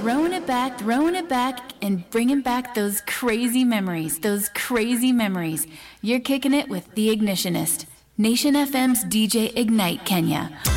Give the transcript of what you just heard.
throwing it back, and bringing back those crazy memories, You're kicking it with The Ignitionist, Nation FM's DJ Ignite Kenya.